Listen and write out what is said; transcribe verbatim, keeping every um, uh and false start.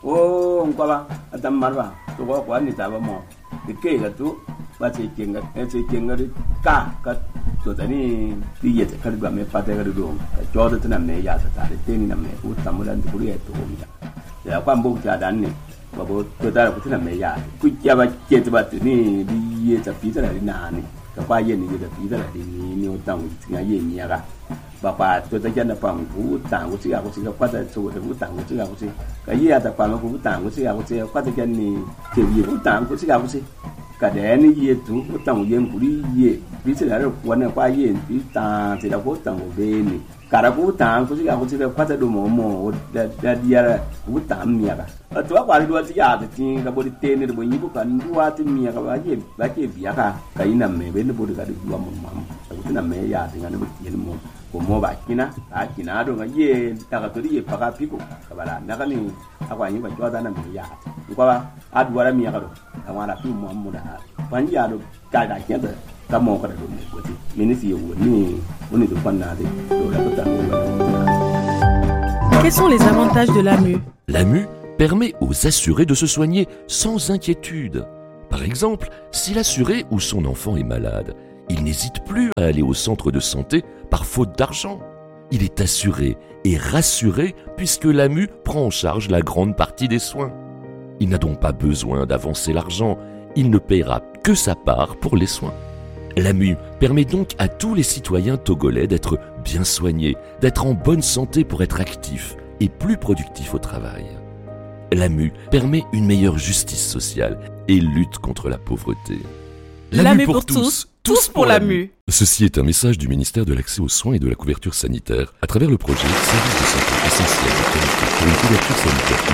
o ngwa atam marwa to ko kwa ni ta ba mo de ke ga tu ba che kenga e che kenga ri ka ka to tani ti ye ta kar ba me pa ta ga do ka jo da tana me ya ta ta de te ni na me ku ta mu dan ku ri to mi ya ya kwa mbo ta dan ni ba bo to ta ku tana me ya ku ya ba ke ta ba ni bi ye ta pi ta ri na ni ka kwa ye ni da pi ta ri ni ni o ta mu ti ga ye ni ya ga ba pa to ta jana pa mu ta ku ti ga ku ti ga kwa ta so da ku ta ku ti ga ku ti ka ye ta pa ma ku ta ku ti ga ku ti kwa ta jan ni te ye ku ta ku ti ga ku ti ka de ni ye tu ku ta ye ku ri ye bi ti ga ro ku na kwa ye bi ta ti da ku ta ku be ni ka ra ku ta ku ti ga ku ti ga kwa ta do mo mo da da di ya ku ta mi ya ga to kwa ri do ti ya ti ga bo di te ni bo yi ku ka ndu wa ti mi ya ga ba ye ba ke bi ya ka ka ina me be ni bo di ga di wa mo ma ku ti na me ya ti ga ni bo ti ni mo ko mo ba kina a kina do ga ye ta ga to ri ye pa ka pi ko ka ba la na ga ni a kwa yi ba jo da na me ya ko ba a du wa ra mi ya ga do ka wa la pi mo mo da ban ya do ka da ke da ka mo ka da do me ko ti mi ni si yo ni o ni do pa na de do la ko ta mo ba. Quels sont les avantages de l'A M U? L'A M U permet aux assurés de se soigner sans inquiétude. Par exemple, si l'assuré ou son enfant est malade, il n'hésite plus à aller au centre de santé par faute d'argent. Il est assuré et rassuré puisque l'A M U prend en charge la grande partie des soins. Il n'a donc pas besoin d'avancer l'argent, il ne paiera que sa part pour les soins. L'A M U permet donc à tous les citoyens togolais d'être bien soignés, d'être en bonne santé pour être actifs et plus productifs au travail. L'A M U permet une meilleure justice sociale et lutte contre la pauvreté. L'A M U pour tous, tous pour l'A M U. Ceci est un message du ministère de l'Accès aux soins et de la couverture sanitaire à travers le projet Service de santé essentiel de qualité pour une couverture sanitaire